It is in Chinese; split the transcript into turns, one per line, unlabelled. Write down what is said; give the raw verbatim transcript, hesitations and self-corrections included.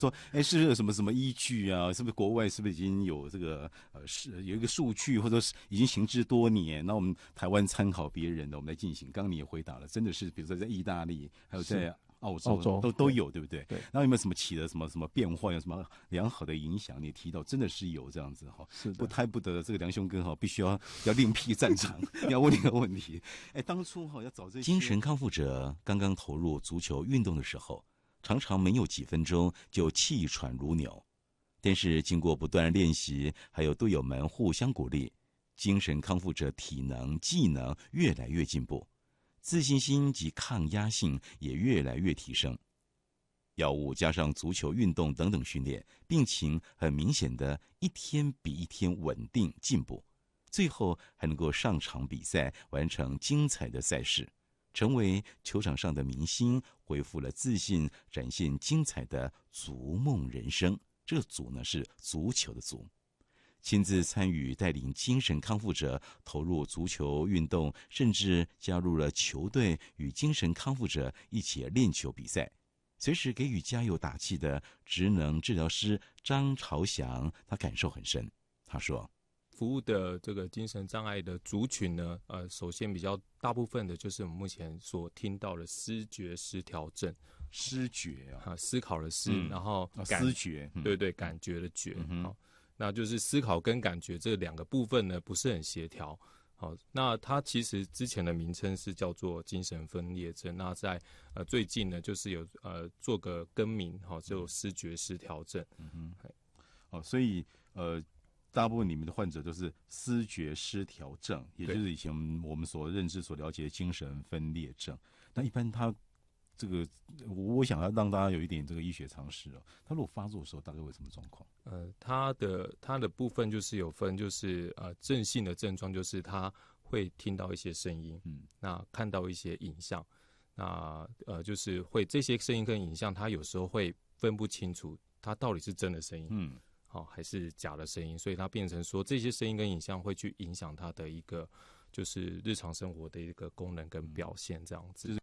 说，哎，是不是有什么什么依据啊？是不是国外是不是已经有这个呃是有一个数据，或者是已经行之多年？那我们台湾参考别人的，我们来进行。刚刚你也回答了，真的是，比如说在意大利，还有在澳洲，
澳洲
都都有，对不对？
对。
然后有没有什么起了什么什么变化，有什么良好的影响？你提到真的是有这样子哈，
是的，
不太不得这个梁兄哥哈，必须要要另辟战场。要问你个问题，哎，当初哈要找这些
精神康复者刚刚投入足球运动的时候，常常没有几分钟就气喘如牛，但是经过不断练习，还有队友们互相鼓励，精神康复者体能技能越来越进步，自信心及抗压性也越来越提升。药物加上足球运动等等训练，病情很明显的一天比一天稳定进步，最后还能够上场比赛，完成精彩的赛事，成为球场上的明星，恢复了自信，展现精彩的足梦人生。这个足呢是足球的足。亲自参与带领精神康复者投入足球运动，甚至加入了球队，与精神康复者一起练球比赛，随时给予加油打气的职能治疗师张朝祥，他感受很深。他说，
服务的这个精神障碍的族群呢，呃，首先比较大部分的就是我们目前所听到的思觉失调症。
思觉啊，
啊思考的思，
嗯、
然后感、
哦、思觉，
对对，感觉的觉，
嗯、
好，那就是思考跟感觉这两个部分呢不是很协调。好，那它其实之前的名称是叫做精神分裂症，那在呃最近呢就是有呃做个更名，好，就思觉失调症。
嗯哼，哦，所以呃。大部分你们的患者都是思觉失调症，也就是以前我们所认知、所了解的精神分裂症。那一般他这个，我想要让大家有一点这个医学常识哦。他如果发作的时候，大概会什么状况？
呃，他的他的部分就是有分，就是呃正性的症状，就是他会听到一些声音，嗯，那看到一些影像，那呃就是会这些声音跟影像，他有时候会分不清楚，他到底是真的声音，嗯。好、哦，还是假的声音，所以它变成说这些声音跟影像会去影响它的一个就是日常生活的一个功能跟表现，这样子。